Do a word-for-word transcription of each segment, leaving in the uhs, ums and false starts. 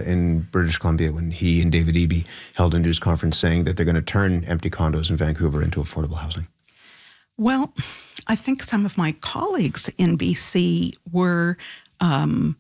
in British Columbia when he and David Eby held a news conference saying that they're going to turn empty condos in Vancouver into affordable housing? Well, I think some of my colleagues in B C were um,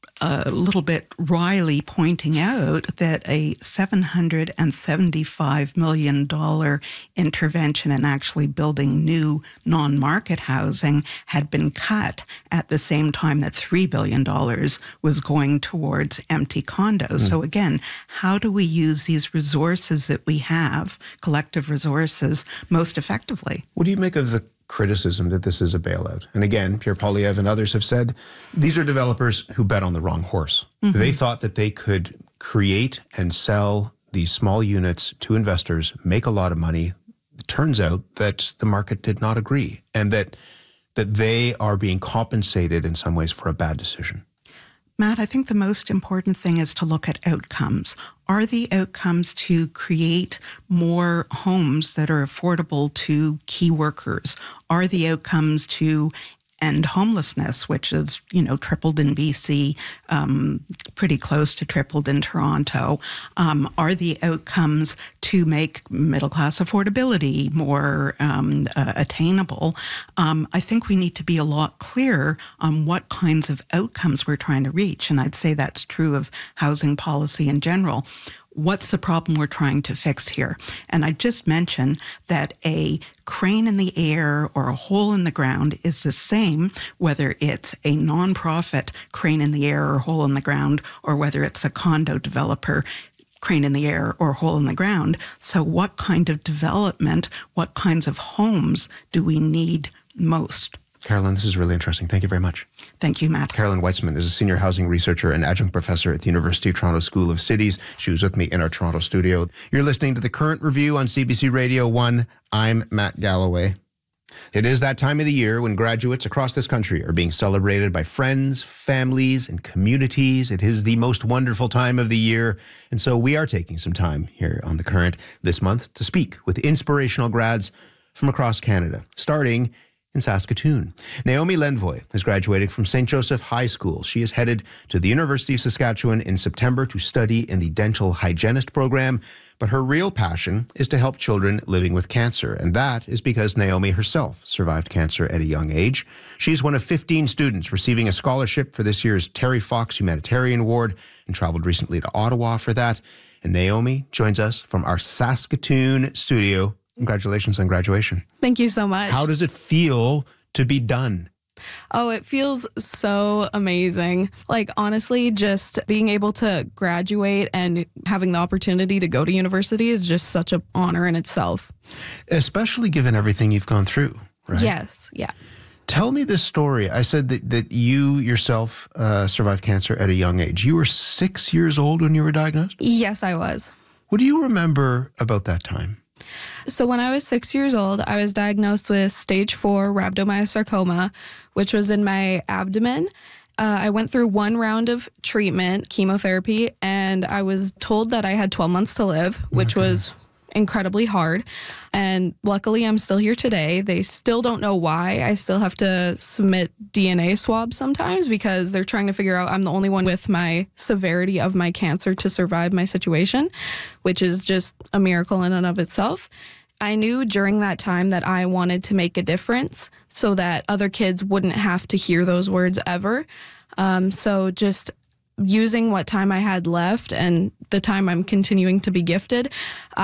a little bit wryly pointing out that a seven hundred seventy-five million dollars intervention in actually building new non-market housing had been cut at the same time that three billion dollars was going towards empty condos. Mm. So again, how do we use these resources that we have, collective resources, most effectively? What do you make of the criticism that this is a bailout? And again, Pierre Poilievre and others have said these are developers who bet on the wrong horse. Mm-hmm. They thought that they could create and sell these small units to investors, make a lot of money. It turns out that the market did not agree, and that that they are being compensated in some ways for a bad decision. Matt, I think the most important thing is to look at outcomes. Are the outcomes to create more homes that are affordable to key workers? Are the outcomes to end homelessness, which is, you know, tripled in B C, um, pretty close to tripled in Toronto? Um, are the outcomes to make middle-class affordability more um, uh, attainable? Um, I think we need to be a lot clearer on what kinds of outcomes we're trying to reach, and I'd say that's true of housing policy in general. What's the problem we're trying to fix here? And I just mentioned that a crane in the air or a hole in the ground is the same whether it's a nonprofit crane in the air or hole in the ground, or whether it's a condo developer crane in the air or hole in the ground. So what kind of development, what kinds of homes do we need most? Carolyn, this is really interesting. Thank you very much. Thank you, Matt. Carolyn Weitzman is a senior housing researcher and adjunct professor at the University of Toronto School of Cities. She was with me in our Toronto studio. You're listening to The Current Review on C B C Radio one. I'm Matt Galloway. It is that time of the year when graduates across this country are being celebrated by friends, families, and communities. It is the most wonderful time of the year. And so we are taking some time here on The Current this month to speak with inspirational grads from across Canada, starting in Saskatoon. Naomi Lenvoy has graduated from Saint Joseph High School. She is headed to the University of Saskatchewan in September to study in the dental hygienist program. But her real passion is to help children living with cancer. And that is because Naomi herself survived cancer at a young age. She's one of fifteen students receiving a scholarship for this year's Terry Fox Humanitarian Award and traveled recently to Ottawa for that. And Naomi joins us from our Saskatoon studio. Congratulations on graduation. Thank you so much. How does it feel to be done? Oh, it feels so amazing. Like, honestly, just being able to graduate and having the opportunity to go to university is just such an honor in itself. Especially given everything you've gone through, right? Yes, yeah. Tell me this story. I said that, that you yourself uh, survived cancer at a young age. You were six years old when you were diagnosed? Yes, I was. What do you remember about that time? So when I was six years old, I was diagnosed with stage four rhabdomyosarcoma, which was in my abdomen. Uh, I went through one round of treatment, chemotherapy, and I was told that I had twelve months to live, which okay. was incredibly hard. And luckily, I'm still here today. They still don't know why. I still have to submit D N A swabs sometimes because they're trying to figure out I'm the only one with my severity of my cancer to survive my situation, which is just a miracle in and of itself. I knew during that time that I wanted to make a difference so that other kids wouldn't have to hear those words ever. Um, so just using what time I had left and the time I'm continuing to be gifted,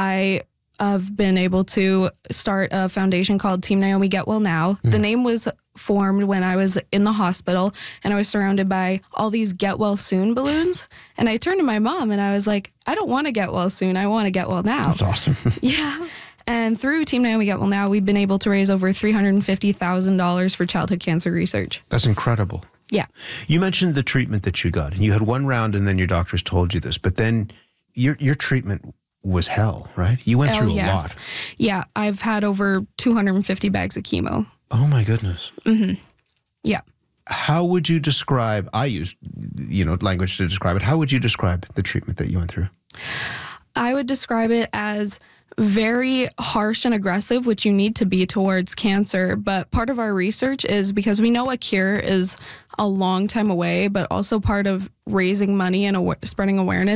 I have been able to start a foundation called Team Naomi Get Well Now. Mm. The name was formed when I was in the hospital and I was surrounded by all these Get Well Soon balloons. And I turned to my mom and I was like, I don't want to get well soon. I want to get well now. That's awesome. Yeah. And through Team Naomi Get Well Now, we've been able to raise over three hundred fifty thousand dollars for childhood cancer research. That's incredible. Yeah. You mentioned the treatment that you got, and you had one round and then your doctors told you this, but then your your treatment was hell, right? You went oh, through a yes. lot. Yeah, I've had over two hundred fifty bags of chemo. Oh my goodness. Mm-hmm. Yeah. How would you describe, I use, you know, language to describe it. How would you describe the treatment that you went through? I would describe it as very harsh and aggressive, which you need to be towards cancer. But part of our research is because we know a cure is a long time away, but also part of raising money and awa- spreading awareness